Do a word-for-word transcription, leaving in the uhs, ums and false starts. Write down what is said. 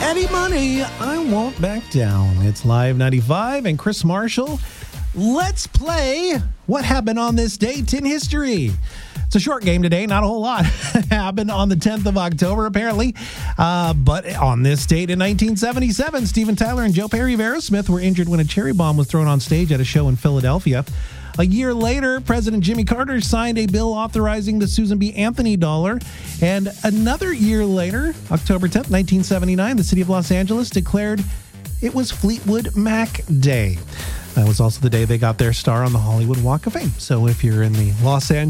Eddie Money, I Won't Back Down. It's Live ninety-five and Chris Marshall. Let's play What Happened on This Date in History. It's a short game today, not a whole lot happened on the tenth of October, apparently. Uh, but on this date in nineteen seventy-seven, Steven Tyler and Joe Perry of Aerosmith were injured when a cherry bomb was thrown on stage at a show in Philadelphia. A year later, President Jimmy Carter signed a bill authorizing the Susan B. Anthony dollar. And another year later, October tenth, nineteen seventy-nine, the city of Los Angeles declared it was Fleetwood Mac Day. That was also the day they got their star on the Hollywood Walk of Fame. So if you're in the Los Angeles